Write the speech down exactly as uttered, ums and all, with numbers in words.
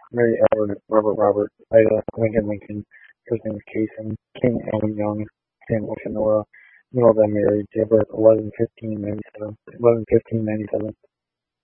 Mary Edward, Robert Robert, Ida, Lincoln Lincoln, first name was Kason, King Allen Young, Sam Oceanora, middle of them married, date of birth eleven fifteen ninety-seven, eleven fifteen ninety-seven.